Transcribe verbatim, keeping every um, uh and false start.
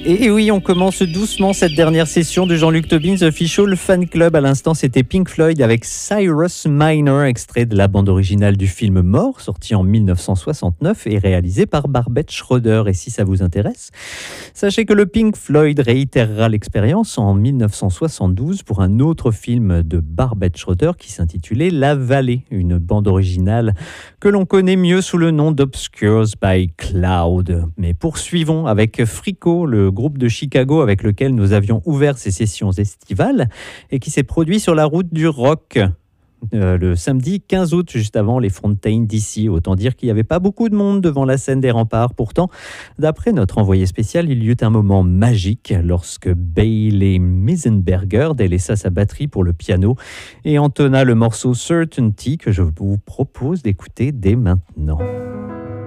Et oui, on commence doucement cette dernière session de Jean-Luc Tobin's Official Fan Club. À l'instant, c'était Pink Floyd avec Cyrus Minor, extrait de la bande originale du film Mort, sorti en mille neuf cent soixante-neuf et réalisé par Barbet Schroeder. Et si ça vous intéresse, sachez que le Pink Floyd réitérera l'expérience en mille neuf cent soixante-douze pour un autre film de Barbet Schroeder qui s'intitulait La Vallée, une bande originale que l'on connaît mieux sous le nom d'Obscures by Cloud. Mais poursuivons avec Frico, le groupe de Chicago avec lequel nous avions ouvert ces sessions estivales et qui s'est produit sur la route du rock euh, le samedi quinze août, juste avant les Fontaines D C. Autant dire qu'il n'y avait pas beaucoup de monde devant la scène des remparts. Pourtant, d'après notre envoyé spécial, il y eut un moment magique lorsque Bailey Misenberger délaissa sa batterie pour le piano et entonna le morceau Certainty que je vous propose d'écouter dès maintenant.